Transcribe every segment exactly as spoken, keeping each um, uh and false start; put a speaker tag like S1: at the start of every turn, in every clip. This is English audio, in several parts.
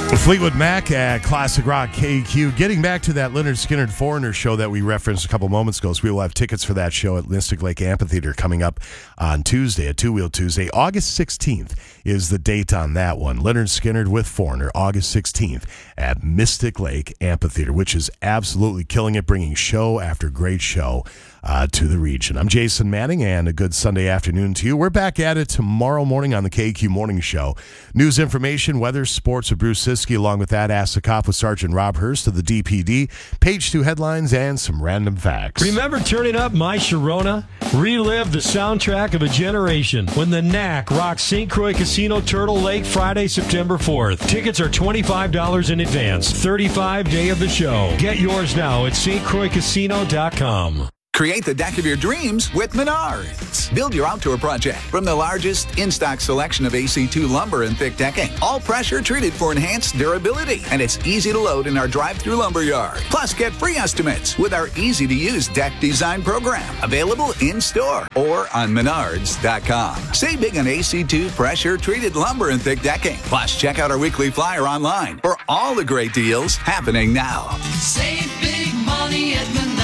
S1: Fleetwood Mac at Classic Rock K Q. Getting back to that Lynyrd Skynyrd Foreigner show that we referenced a couple moments ago, so we will have tickets for that show at Mystic Lake Amphitheater coming up on Tuesday, a Two Wheel Tuesday. August sixteenth is the date on that one. Lynyrd Skynyrd with Foreigner, August sixteenth at Mystic Lake Amphitheater, which is absolutely killing it, bringing show after great show uh, to the region. I'm Jason Manning, and a good Sunday afternoon to you. We're back at it tomorrow morning on the K Q Morning Show. News, information, weather, sports with Bruce Siskey. Along with that, Ask the Cop with Sergeant Rob Hurst of the D P D. Page two headlines and some random facts.
S2: Remember turning up My Sharona? Relive the soundtrack of a generation when the N A C rocks Saint Croix Casino Turtle Lake Friday, September fourth. Tickets are twenty-five dollars in advance. thirty-five day of the show. Get yours now at S T Croix Casino dot com.
S3: Create the deck of your dreams with Menards. Build your outdoor project from the largest in-stock selection of A C two lumber and thick decking. All pressure treated for enhanced durability. And it's easy to load in our drive-through lumber yard. Plus, get free estimates with our easy-to-use deck design program. Available in-store or on Menards dot com. Save big on A C two pressure-treated lumber and thick decking. Plus, check out our weekly flyer online for all the great deals happening now.
S4: Save big money at Menards.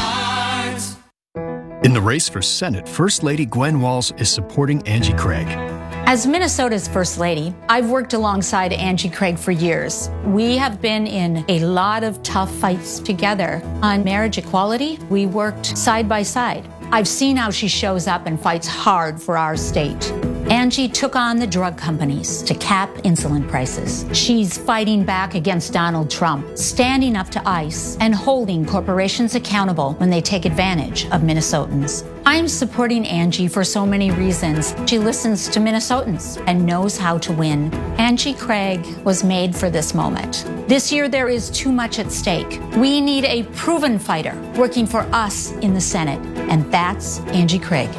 S5: In the race for Senate, First Lady Gwen Walz is supporting Angie Craig.
S6: As Minnesota's First Lady, I've worked alongside Angie Craig for years. We have been in a lot of tough fights together. On marriage equality, we worked side by side. I've seen how she shows up and fights hard for our state. Angie took on the drug companies to cap insulin prices. She's fighting back against Donald Trump, standing up to ICE, and holding corporations accountable when they take advantage of Minnesotans. I'm supporting Angie for so many reasons. She listens to Minnesotans and knows how to win. Angie Craig was made for this moment. This year, there is too much at stake. We need a proven fighter working for us in the Senate, and that's Angie Craig.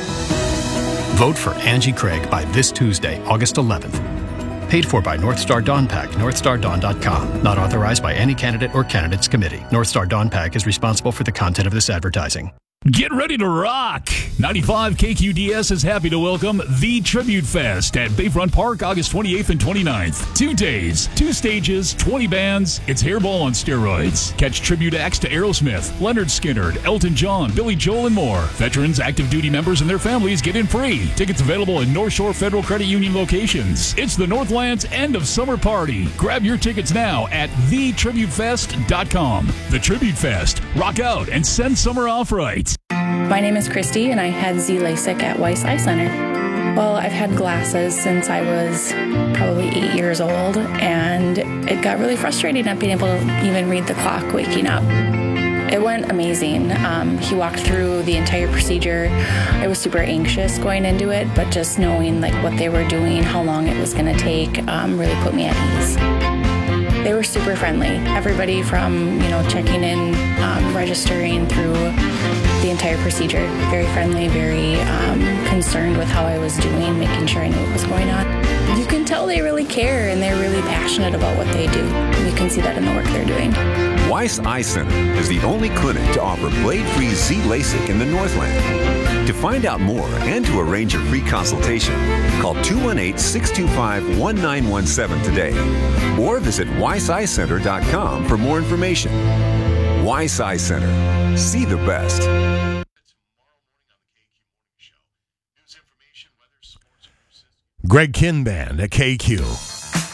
S5: Vote for Angie Craig by this Tuesday, August eleventh. Paid for by North Star Dawn Pack, north star dawn dot com. Not authorized by any candidate or candidates committee. North Star Dawn Pack is responsible for the content of this advertising.
S7: Get ready to rock! ninety-five K Q D S is happy to welcome The Tribute Fest at Bayfront Park, August twenty-eighth and twenty-ninth. Two days, two stages, twenty bands. It's Hairball on steroids. Catch tribute acts to Aerosmith, Lynyrd Skynyrd, Elton John, Billy Joel, and more. Veterans, active duty members, and their families get in free. Tickets available in North Shore Federal Credit Union locations. It's the Northland's end of summer party. Grab your tickets now at the tribute fest dot com. The Tribute Fest. Rock out and send summer off right.
S8: My name is Christy, and I head Z LASIK at Weiss Eye Center. Well, I've had glasses since I was probably eight years old, and it got really frustrating not being able to even read the clock waking up. It went amazing. Um, he walked through the entire procedure. I was super anxious going into it, but just knowing like what they were doing, how long it was going to take, um, really put me at ease. They were super friendly. Everybody from, you know, checking in, um, registering through the entire procedure. Very friendly, very um, concerned with how I was doing, making sure I knew what was going on. You can tell they really care and they're really passionate about what they do. You can see that in the work they're doing.
S9: Weiss Eye Center is the only clinic to offer blade-free Z LASIK in the Northland. To find out more and to arrange a free consultation, call two one eight, six two five, one nine one seven today or visit weiss eye center dot com for more information. Weiss Eye Center. See the best.
S1: Greg Kinn Band at K Q.